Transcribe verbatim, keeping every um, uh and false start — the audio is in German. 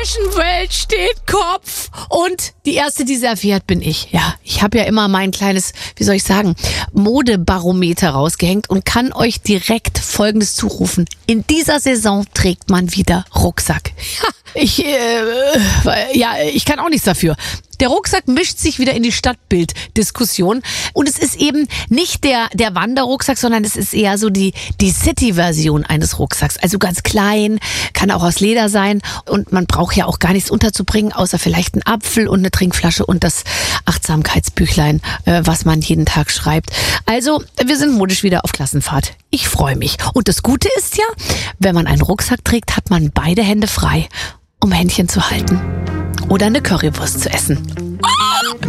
Fashionwelt steht Kopf. Und die erste, die sie erfährt, bin ich. Ja, ich habe ja immer mein kleines, wie soll ich sagen, Modebarometer rausgehängt und kann euch direkt Folgendes zurufen. In dieser Saison trägt man wieder Rucksack. Ja, ich, äh, ja, ich kann auch nichts dafür. Der Rucksack mischt sich wieder in die Stadtbild-Diskussion. Und es ist eben nicht der, der Wanderrucksack, sondern es ist eher so die, die City-Version eines Rucksacks. Also ganz klein, kann auch aus Leder sein. Und man braucht ja auch gar nichts unterzubringen, außer vielleicht einen Apfel und eine Trinkflasche und das Achtsamkeitsbüchlein, äh, was man jeden Tag schreibt. Also, wir sind modisch wieder auf Klassenfahrt. Ich freue mich. Und das Gute ist ja, wenn man einen Rucksack trägt, hat man beide Hände frei, um Händchen zu halten. Oder eine Currywurst zu essen.